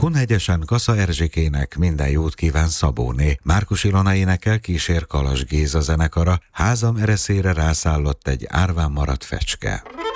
Kunhegyesen Kassa Erzsikének minden jót kíván Szabóné. Márkus Ilona énekel, kísér Kalas Géza zenekara, házam ereszére rászállott egy árván maradt fecske.